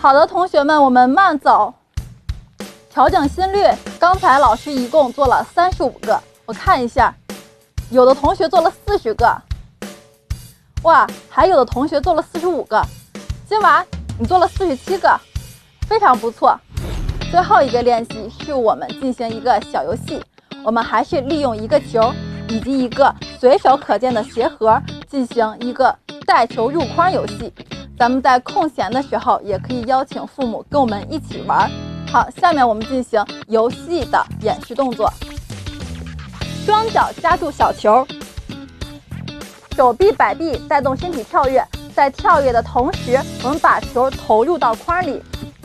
好的，同学们，我们慢走，调整心率。刚才老师一共做了35个，我看一下，有的同学做了40个，哇，还有的同学做了45个。今晚你做了47个，非常不错。最后一个练习是我们进行一个小游戏，我们还是利用一个球以及一个随手可见的鞋盒进行一个带球入筐游戏。咱们在空闲的时候也可以邀请父母跟我们一起玩。好，下面我们进行游戏的演示动作。双脚夹住小球，手臂摆臂带动身体跳跃，在跳跃的同时，我们把球投入到筐里。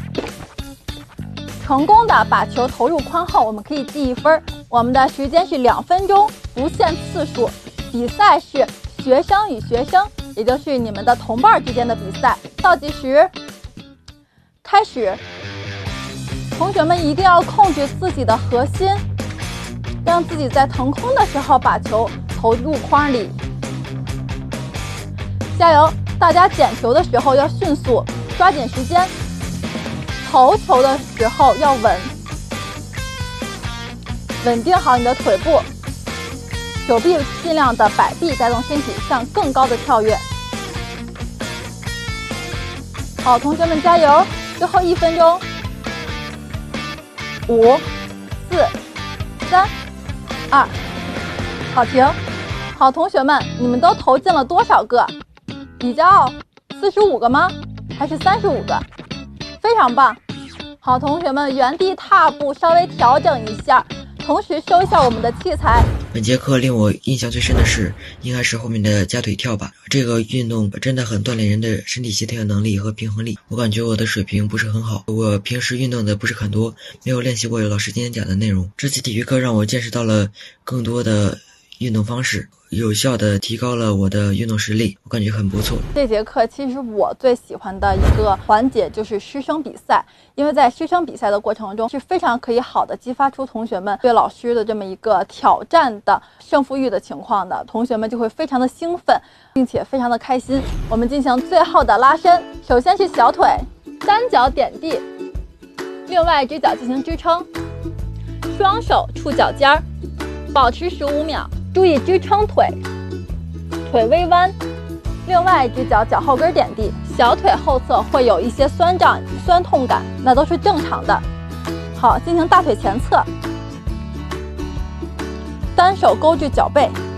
成功的把球投入筐后，我们可以记1分。我们的时间是2分钟，不限次数。比赛是学生与学生，也就是你们的同伴之间的比赛。倒计时开始，同学们一定要控制自己的核心，让自己在腾空的时候把球投入筐里。加油！大家捡球的时候要迅速，抓紧时间。投球的时候要稳定好你的腿部，手臂尽量的摆臂带动身体向更高的跳跃。好，同学们加油！最后1分钟。5、4、3、2，好，停。好，同学们，你们都投进了多少个？比较傲，45个吗？还是35个？非常棒。好，同学们原地踏步，稍微调整一下，同时收一下我们的器材。 本节课令我印象最深的是，应该是后面的夹腿跳吧。这个运动真的很锻炼人的身体协调能力和平衡力。我感觉我的水平不是很好，我平时运动的不是很多，没有练习过老师今天讲的内容。这次体育课让我见识到了更多的运动方式，有效的提高了我的运动实力，我感觉很不错。 这节课其实我最喜欢的一个环节就是师生比赛，因为在师生比赛的过程中是非常可以好的激发出同学们对老师的这么一个挑战的胜负欲的情况的，同学们就会非常的兴奋，并且非常的开心。我们进行最后的拉伸，首先是小腿，单脚点地，另外一只脚进行支撑，双手触脚尖儿，保持15秒。注意支撑腿，腿微弯，另外一只脚脚后跟点地，小腿后侧会有一些酸胀、酸痛感，那都是正常的。好，进行大腿前侧，单手勾住脚背，